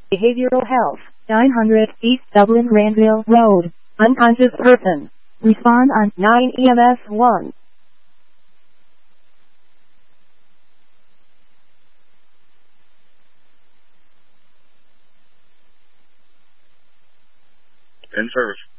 Behavioral Health, 900 East Dublin Granville Road. Unconscious person. Respond on 9 EMS 1. In service.